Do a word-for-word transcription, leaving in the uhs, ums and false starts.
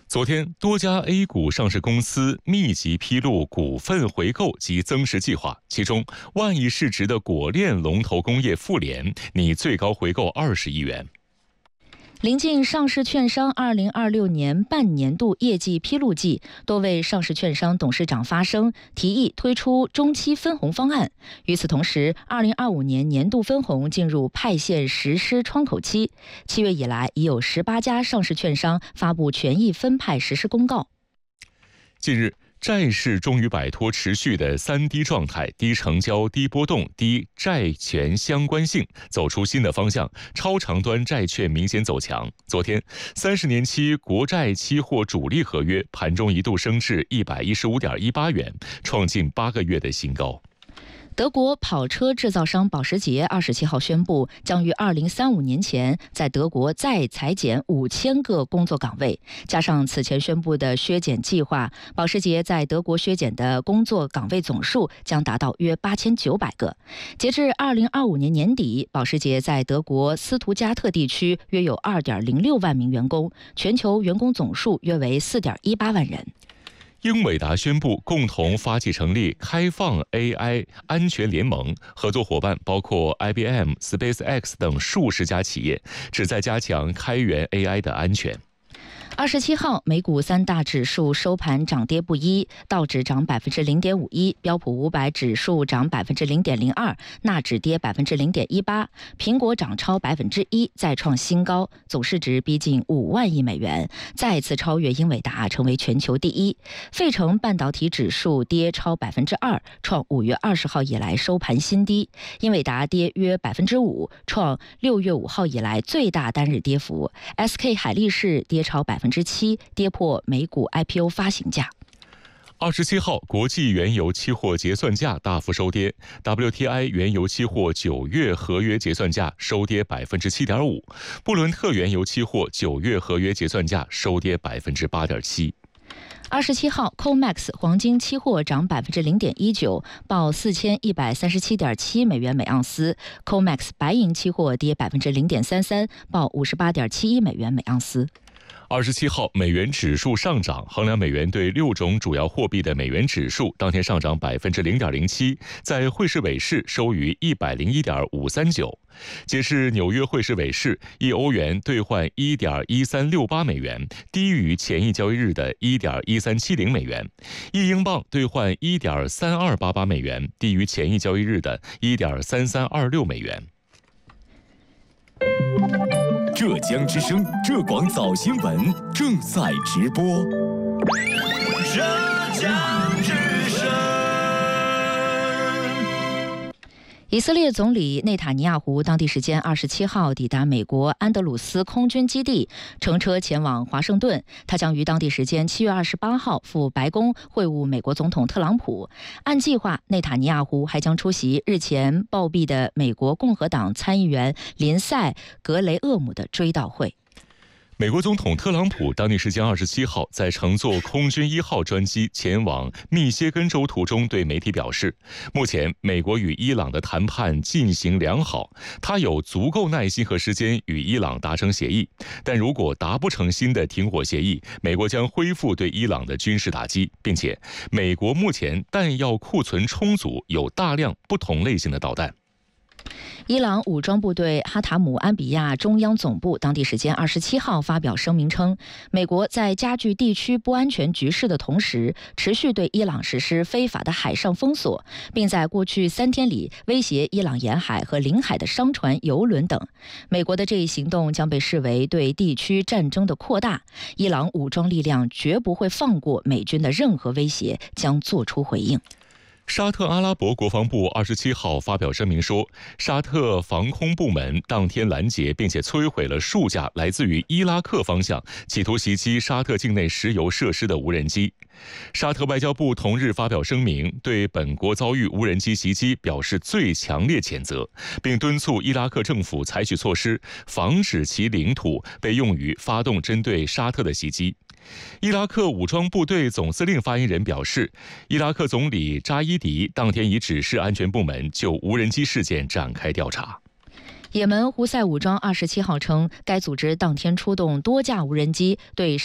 昨天，多家 A 股上市公司密集披露股份回购及增持计划，其中万亿市值的果链龙头工业富联拟最高回购二十亿元。 临近上市券商二零二六年半年度业绩披露季，多位上市券商董事长发声，提议推出中期分红方案。与此同时，二零二五年年度分红进入派现实施窗口期。七月以来，已有十八家上市券商发布权益分派实施公告。 近日，债市终于摆脱持续的三低状态，低成交、低波动、低债权相关性，走出新的方向，超长端债券明显走强。昨天，三十年期国债期货主力合约盘中一度升至一百一十五点一八元，创近八个月的新高。 德国跑车制造商保时捷二十七号宣布，将于二零三五年前在德国再裁减五千个工作岗位。加上此前宣布的削减计划，保时捷在德国削减的工作岗位总数将达到约八千九百个。截至二零二五年年底，保时捷在德国斯图加特地区约有二点零六万名员工，全球员工总数约为四点一八万人。 英伟达宣布共同发起成立开放 A I 安全联盟，合作伙伴包括 I B M、SpaceX 等数十家企业，旨在加强开源 A I 的安全。 二十七号，美股三大指数收盘涨跌不一，道指涨百分之零点五一，标普五百指数涨百分之零点零二，纳指跌百分之零点一八，苹果涨超百分之一，再创新高，总市值逼近五万亿美元，再次超越英伟达，成为全球第一。费城半导体指数跌超百分之二，创五月二十号以来收盘新低，英伟达跌约百分之五，创六月五号以来最大单日跌幅。S K 海力士跌超百分之。百分之七，跌破美股 I P O 发行价。 二十七号，国际原油期货结算价大幅收跌 ，W T I 原油期货九月合约结算价收跌百分之七点五，布伦特原油期货九月合约结算价收跌百分之八点七。 二十七号 ，C O M E X 黄金期货涨百分之零点一九，报四千一百三十七点七美元每盎司 ；C O M E X 白银期货跌百分之零点三三，报五十八点七一美元每盎司。 二十七号，美元指数上涨，衡量美元对六种主要货币的美元指数当天上涨百分之零点零七，在汇市尾市收于一百零一点五三九。截至纽约汇市尾市，一欧元兑换一点一三六八美元，低于前一交易日的一点一三七零美元；一英镑兑换一点三二八八美元，低于前一交易日的一点三三二六美元。 浙江之声浙广早新闻正在直播。 浙江之声。 以色列总理内塔尼亚胡当地时间二十七号抵达美国安德鲁斯空军基地，乘车前往华盛顿。他将于当地时间七月二十八号赴白宫会晤美国总统特朗普。按计划，内塔尼亚胡还将出席日前暴毙的美国共和党参议员林赛·格雷厄姆的追悼会。 美国总统特朗普当地时间二十七号在乘坐空军一号专机前往密歇根州途中对媒体表示，目前美国与伊朗的谈判进行良好，他有足够耐心和时间与伊朗达成协议，但如果达不成新的停火协议，美国将恢复对伊朗的军事打击，并且美国目前弹药库存充足，有大量不同类型的导弹。 伊朗武装部队哈塔姆安比亚中央总部当地时间二十七号发表声明称，美国在加剧地区不安全局势的同时，持续对伊朗实施非法的海上封锁，并在过去三天里威胁伊朗沿海和领海的商船、油轮等。美国的这一行动将被视为对地区战争的扩大，伊朗武装力量绝不会放过美军的任何威胁，将作出回应。 沙特阿拉伯国防部二十七号发表声明说，沙特防空部门当天拦截并且摧毁了数架来自于伊拉克方向企图袭击沙特境内石油设施的无人机。沙特外交部同日发表声明，对本国遭遇无人机袭击表示最强烈谴责，并敦促伊拉克政府采取措施，防止其领土被用于发动针对沙特的袭击。伊拉克武装部队总司令发言人表示，伊拉克总理扎伊迪当天已指示安全部门就无人机事件展开调查。 也门胡塞武装二十七号称，该组织当天出动多架无人机对